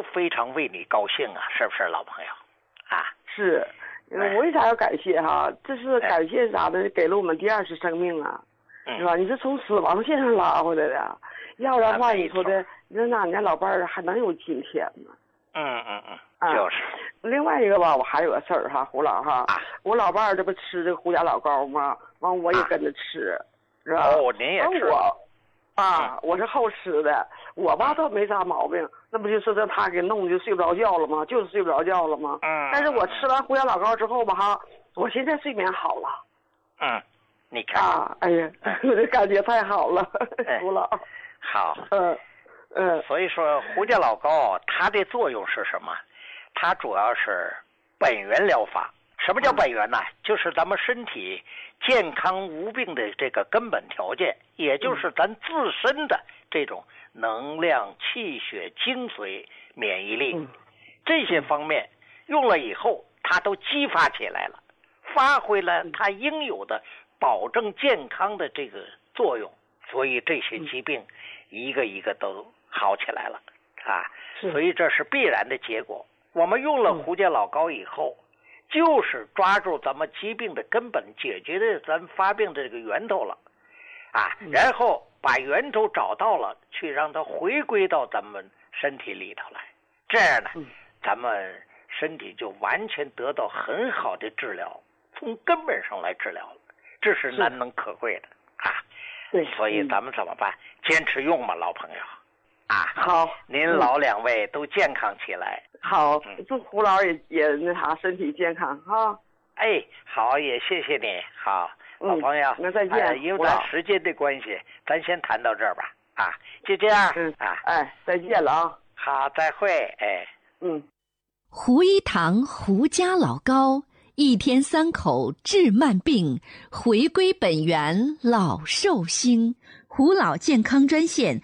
非常为你高兴啊，是不是老朋友？啊， 是，我为啥要感谢哈？这是感谢啥的，给了我们第二次生命啊，是吧？你是从死亡线上拉回来的，要不然的话，你说的，你说哪年老伴儿还能有今天呢？ 就是。 另外一个吧，我还有个事儿哈，胡老哈，我老伴儿这不吃这个胡家老高吗？完我也跟着吃，是吧？ 哦，您也吃。 我是后吃的，我吧倒没啥毛病，那不就是让他给弄的就睡不着觉了吗？就是睡不着觉了吗？但是我吃完胡家老高之后吧哈，我现在睡眠好了。 你看哎呀，我这感觉太好了，胡老。 好。所以说胡家老高它的作用是什么？它主要是本源疗法。什么叫本源呢？就是咱们身体健康无病的这个根本条件，也就是咱自身的这种能量、气血、精髓、免疫力，这些方面用了以后，它都激发起来了，发挥了它应有的保证健康的这个作用，所以这些疾病一个一个都好起来了所以这是必然的结果。我们用了胡家老高以后，就是抓住咱们疾病的根本，解决的咱发病的这个源头了然后把源头找到了，去让它回归到咱们身体里头来，这样呢咱们身体就完全得到很好的治疗，从根本上来治疗了，这是难能可贵的对， 所以咱们怎么办？坚持用嘛，老朋友好， 您老两位都健康起来。 好，祝胡老也那啥身体健康哈。 好，也谢谢你。好，老朋友， 那再见。 因为咱时间的关系，咱先谈到这儿吧。就这样。 再见了啊。 好，再会。 胡一堂胡家老高，一天3口治慢病，回归本源老寿星。胡老健康专线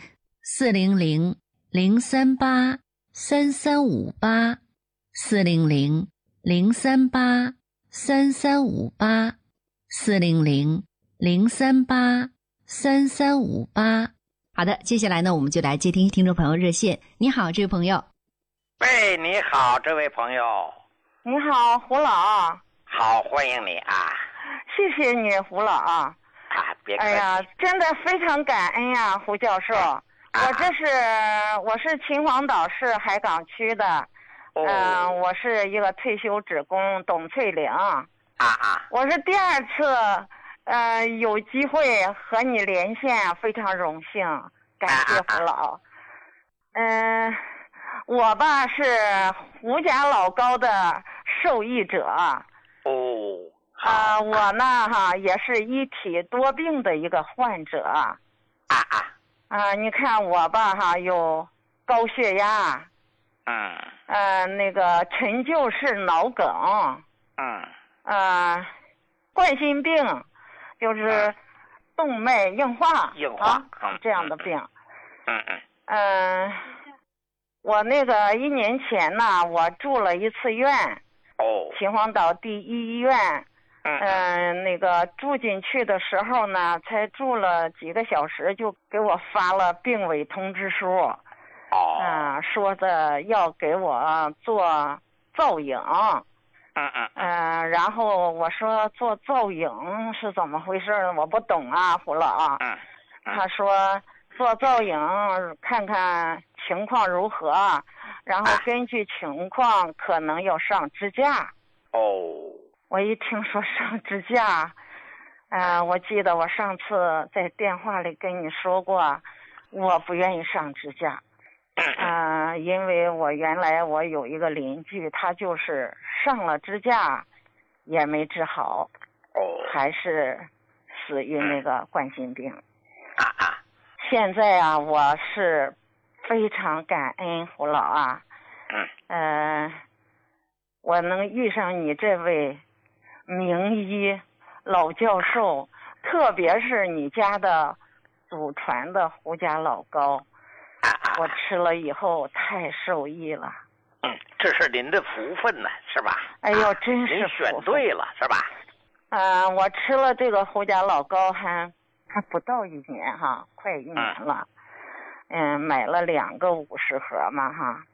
400-038-3358 400-038-3358 400-038-3358。好的，接下来呢，我们就来接听听众朋友热线。你好，这位朋友。 喂，你好，这位朋友。 你好，胡老。 好，欢迎你谢谢你，胡老别客气。 哎呀，真的非常感恩呀，胡教授。我是秦皇岛市海港区的，我是一个退休职工董翠玲。我是第2次有机会和你连线，非常荣幸，感谢胡老。我吧是胡家老高的受益者。我呢也是一体多病的一个患者。你看我吧有高血压，那个陈旧式脑梗，冠心病，就是动脉硬化这样的病。我那个1年前呢，我住了1次院，秦皇岛第一医院。那个住进去的时候呢，才住了几个小时，就给我发了病危通知书。说的要给我做造影。然后我说做造影是怎么回事呢？我不懂胡老。他说做造影看看情况如何，然后根据情况可能要上支架。我一听说上支架，我记得我上次在电话里跟你说过，我不愿意上支架。因为我原来我有一个邻居，他就是上了支架也没治好，还是死于那个冠心病。现在我是非常感恩胡老我能遇上你这位名医老教授，特别是你家的祖传的胡家老高，我吃了以后太受益了。 这是您的福分呢，是吧？ 哎呦，真是您选对了，是吧？ 我吃了这个胡家老高还不到1年快1年了。买了2个50盒嘛